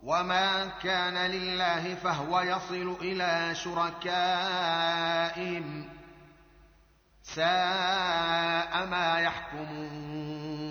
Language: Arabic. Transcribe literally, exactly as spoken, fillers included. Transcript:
وما كان لله فهو يصل إلى شركائهم ساء ما يحكمون